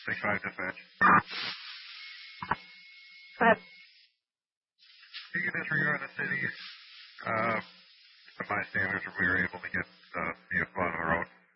6-5 dispatch. But You can disregard the city. The bystanders, we were able to get the vehicle on the road.